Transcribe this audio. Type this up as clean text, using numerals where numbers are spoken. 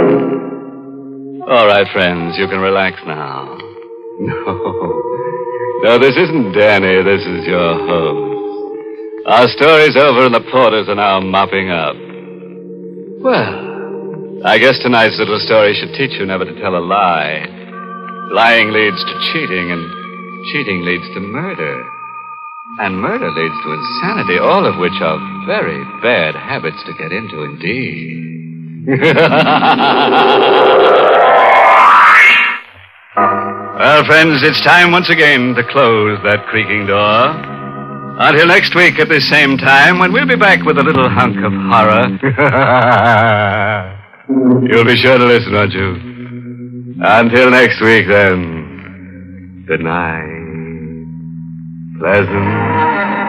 All right, friends, you can relax now. No, this isn't Danny. This is your host. Our story's over and the porters are now mopping up. Well, I guess tonight's little story should teach you never to tell a lie. Lying leads to cheating, and cheating leads to murder. And murder leads to insanity, all of which are very bad habits to get into indeed. Well, friends, it's time once again to close that creaking door. Until next week at the same time, when we'll be back with a little hunk of horror. You'll be sure to listen, won't you? Until next week, then. Good night. Pleasant